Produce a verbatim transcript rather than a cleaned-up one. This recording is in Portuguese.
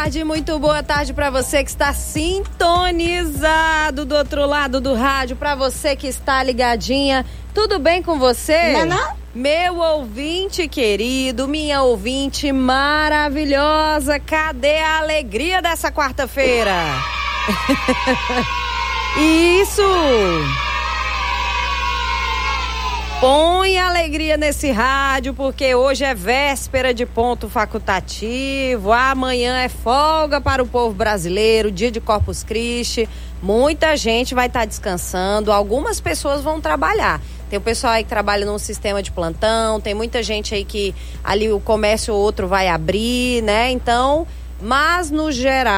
tarde, muito boa tarde para você que está sintonizado do outro lado do rádio, para você que está ligadinha. Tudo bem com você? Não, não? Meu ouvinte querido, minha ouvinte maravilhosa, cadê a alegria dessa quarta-feira? Isso! Põe alegria nesse rádio, porque hoje é véspera de ponto facultativo, amanhã é folga para o povo brasileiro, dia de Corpus Christi, muita gente vai estar descansando, algumas pessoas vão trabalhar. Tem o pessoal aí que trabalha num sistema de plantão, tem muita gente aí que ali o comércio ou outro vai abrir, né? Então, mas no geral,